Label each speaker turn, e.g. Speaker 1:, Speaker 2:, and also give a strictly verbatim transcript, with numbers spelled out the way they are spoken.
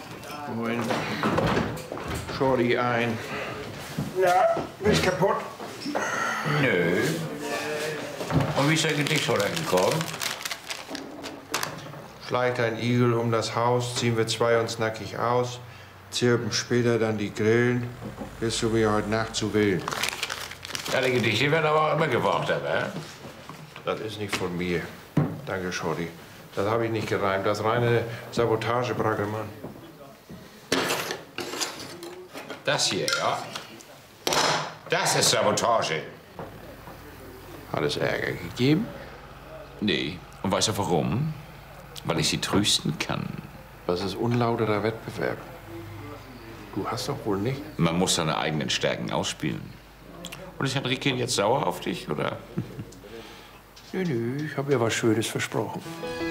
Speaker 1: Moin. Shorty ein.
Speaker 2: Na, bist kaputt?
Speaker 3: Nö. Und wie ist der Gedicht heute gekommen?
Speaker 1: Schleicht ein Igel um das Haus, ziehen wir zwei uns nackig aus, zirpen später dann die Grillen, bist du mir heute Nacht zu willen.
Speaker 3: Ja, die Gedichte werden aber auch immer gewagt, aber.
Speaker 1: Das ist nicht von mir. Danke, Shorty. Das habe ich nicht gereimt. Das ist reine Sabotage, Brackelmann.
Speaker 3: Das hier, ja? Das ist Sabotage.
Speaker 1: Hat es Ärger gegeben?
Speaker 3: Nee. Und weißt du warum? Weil ich sie trösten kann.
Speaker 1: Was ist unlauterer Wettbewerb? Du hast doch wohl nicht.
Speaker 3: Man muss seine eigenen Stärken ausspielen. Und ist Henrike jetzt sauer auf dich, oder?
Speaker 1: Nö, nö, ich habe ihr was Schönes versprochen.